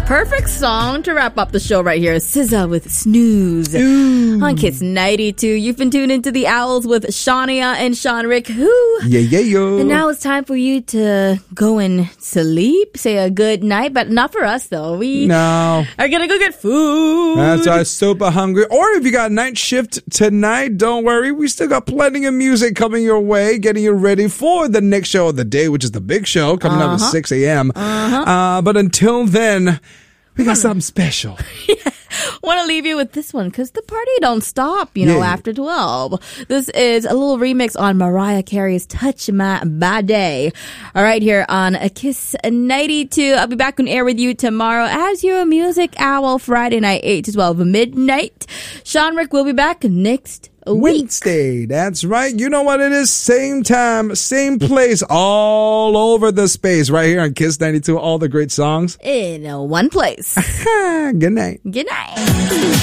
perfect song to wrap up the show right here. SZA with Snooze. Ooh. On Kiss 92. You've been tuned into the Owls with Shania and Sean Rick. Yeah. And now it's time for you to go and sleep. Say a good night, but not for us though. We are gonna go get food. That's why I'm super hungry. Or if you got night shift tonight, don't worry. We still got plenty of music coming your way, getting you ready for the next show of the day, which is the big show coming up at 6 a.m. But until then, we got something special. Want to leave you with this one because the party don't stop, after 12. This is a little remix on Mariah Carey's Touch My Body. All right, here on a Kiss 92. I'll be back on air with you tomorrow as your music owl, Friday night, 8 to 12 midnight. Sean Rick will be back next week. Wednesday. That's right. You know what it is? Same time, same place, all over the space. Right here on Kiss 92. All the great songs in one place. Good night. Good night.